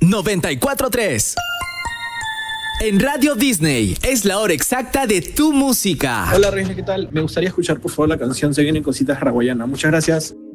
94.3. En Radio Disney es la hora exacta de tu música. Hola Reina, ¿qué tal? Me gustaría escuchar por favor la canción Se vienen cositas hawaianas. Muchas gracias.